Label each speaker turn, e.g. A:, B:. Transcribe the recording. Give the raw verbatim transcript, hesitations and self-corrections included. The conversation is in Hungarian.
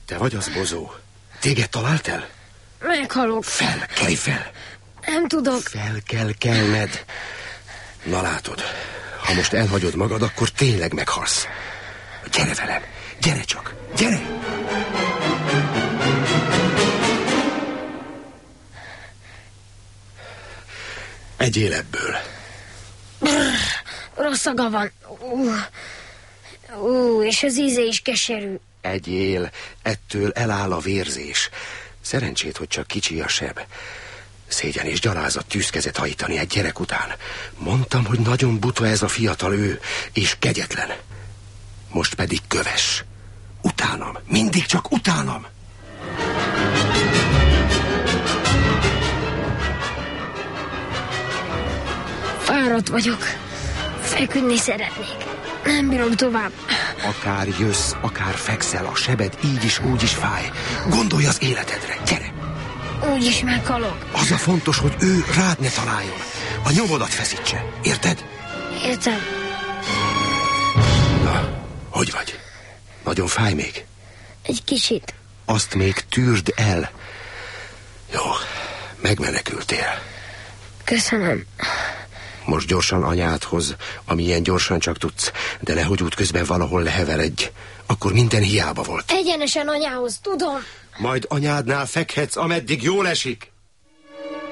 A: Te vagy az, Bozó? Téged talált el?
B: Meghalok.
A: Fel, kelj fel!
B: Nem tudok.
A: Fel kell kelned. Na látod, ha most elhagyod magad, akkor tényleg meghalsz. Gyere velem, gyere csak, gyere! Egyél ebből.
B: Brr, rossz szaga van. Uh, uh, és az íze is keserű.
A: Egyél, ettől eláll a vérzés. Szerencsét, hogy csak kicsi a seb. Szégyen és gyalázat tűzkezet hajtani egy gyerek után. Mondtam, hogy nagyon buta ez a fiatal ő, és kegyetlen. Most pedig kövess. Utánam, mindig csak utánam.
B: Fáradt vagyok. Feküdni szeretnék. Nem bírom tovább.
A: Akár jössz, akár fekszel, a sebed így is, úgy is fáj. Gondolj az életedre, gyere!
B: Úgy is meghalok.
A: Az a fontos, hogy ő rád ne találjon. A nyomodat feszítse, érted?
B: Értem.
A: Na, hogy vagy? Nagyon fáj még?
B: Egy kicsit.
A: Azt még tűrd el. Jó, megmenekültél.
B: Köszönöm.
A: Most gyorsan anyádhoz, amilyen gyorsan csak tudsz, de nehogy útközben valahol leheveredj. Akkor minden hiába volt.
B: Egyenesen anyához, tudom.
A: Majd anyádnál fekhetsz, ameddig jól esik.